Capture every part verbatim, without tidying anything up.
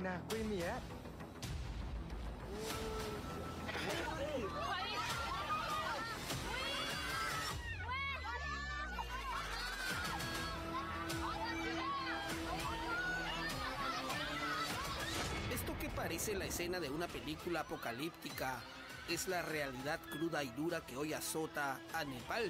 na Queen Mia. Esto que parece la escena de una película apocalíptica es la realidad cruda y dura que hoy azota a Nepal.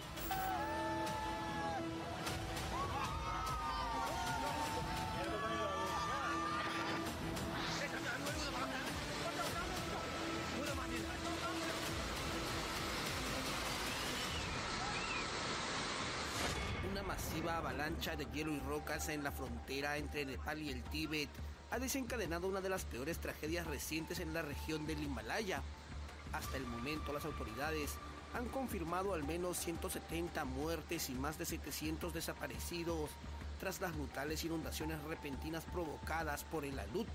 Una masiva avalancha de hielo y rocas en la frontera entre Nepal y el Tíbet ha desencadenado una de las peores tragedias recientes en la región del Himalaya. Hasta el momento, las autoridades han confirmado al menos ciento setenta muertes y más de setecientos desaparecidos tras las brutales inundaciones repentinas provocadas por el alud.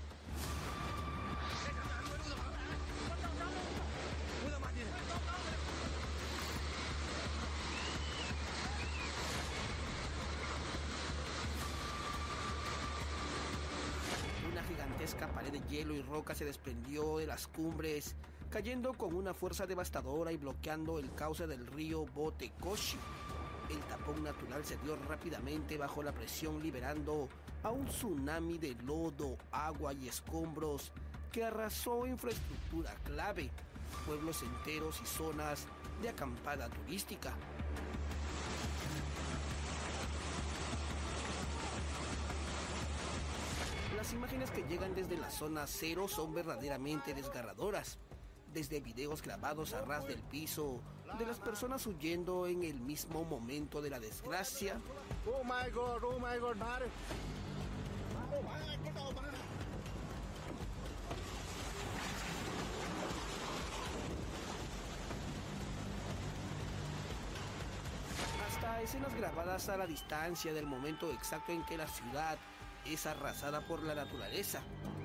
Una gigantesca pared de hielo y roca se desprendió de las cumbres, cayendo con una fuerza devastadora y bloqueando el cauce del río Botekoshi. El tapón natural se dio rápidamente bajo la presión, liberando a un tsunami de lodo, agua y escombros que arrasó infraestructura clave, pueblos enteros y zonas de acampada turística. Las imágenes que llegan desde la zona cero son verdaderamente desgarradoras. Desde videos grabados a ras del piso, de las personas huyendo en el mismo momento de la desgracia. Oh my God, oh my God, madre. Hasta escenas grabadas a la distancia del momento exacto en que la ciudad es arrasada por la naturaleza.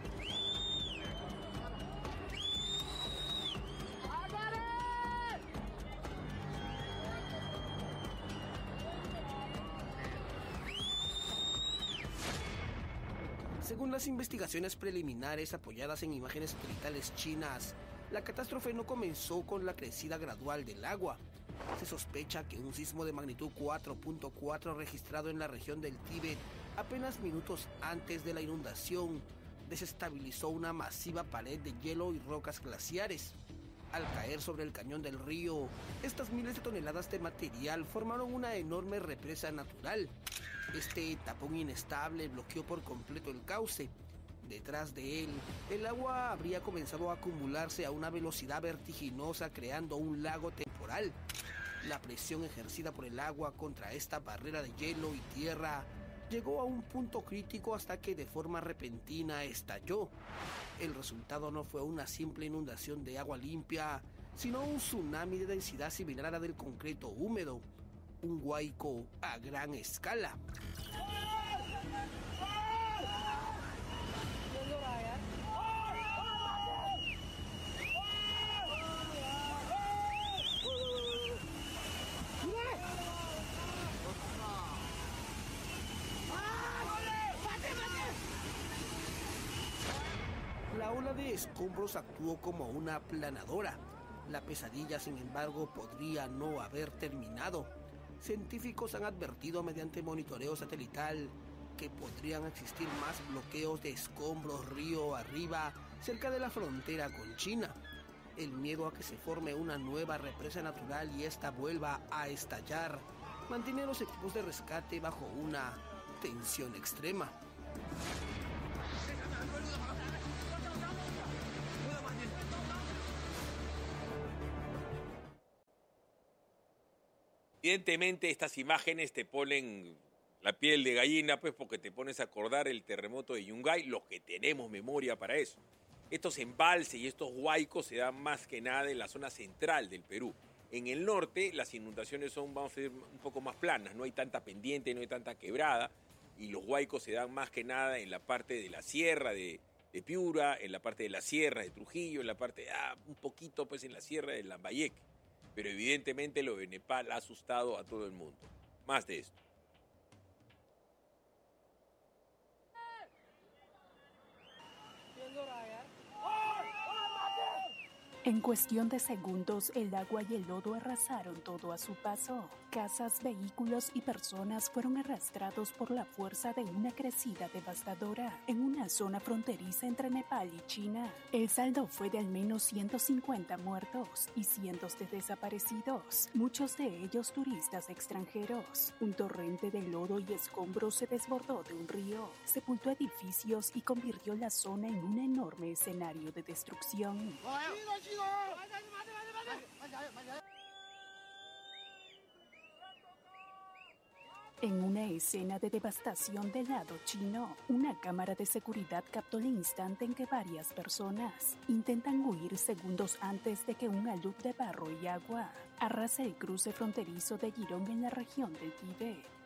Según las investigaciones preliminares apoyadas en imágenes satelitales chinas, la catástrofe no comenzó con la crecida gradual del agua. Se sospecha que un sismo de magnitud cuatro punto cuatro registrado en la región del Tíbet apenas minutos antes de la inundación desestabilizó una masiva pared de hielo y rocas glaciares. Al caer sobre el cañón del río, estas miles de toneladas de material formaron una enorme represa natural. Este tapón inestable bloqueó por completo el cauce. Detrás de él, el agua habría comenzado a acumularse a una velocidad vertiginosa, creando un lago temporal. La presión ejercida por el agua contra esta barrera de hielo y tierra llegó a un punto crítico hasta que de forma repentina estalló. El resultado no fue una simple inundación de agua limpia, sino un tsunami de densidad similar a la del concreto húmedo, un huaico a gran escala. La ola de escombros actuó como una aplanadora. La pesadilla, sin embargo, podría no haber terminado. Científicos han advertido mediante monitoreo satelital que podrían existir más bloqueos de escombros río arriba cerca de la frontera con China. El miedo a que se forme una nueva represa natural y esta vuelva a estallar mantiene a los equipos de rescate bajo una tensión extrema. Evidentemente estas imágenes te ponen la piel de gallina, pues porque te pones a acordar el terremoto de Yungay, los que tenemos memoria para eso. Estos embalses y estos huaicos se dan más que nada en la zona central del Perú. En el norte las inundaciones son, vamos a decir, un poco más planas, no hay tanta pendiente, no hay tanta quebrada, y los huaicos se dan más que nada en la parte de la sierra de, de Piura, en la parte de la sierra de Trujillo, en la parte, ah, un poquito pues en la sierra de Lambayeque. Pero evidentemente lo de Nepal ha asustado a todo el mundo. Más de esto. En cuestión de segundos, el agua y el lodo arrasaron todo a su paso. Casas, vehículos y personas fueron arrastrados por la fuerza de una crecida devastadora en una zona fronteriza entre Nepal y China. El saldo fue de al menos ciento cincuenta muertos y cientos de desaparecidos, muchos de ellos turistas extranjeros. Un torrente de lodo y escombros se desbordó de un río, sepultó edificios y convirtió la zona en un enorme escenario de destrucción. En una escena de devastación del lado chino, una cámara de seguridad captó el instante en que varias personas intentan huir segundos antes de que un alud de barro y agua arrase el cruce fronterizo de Girón en la región del Tíbet.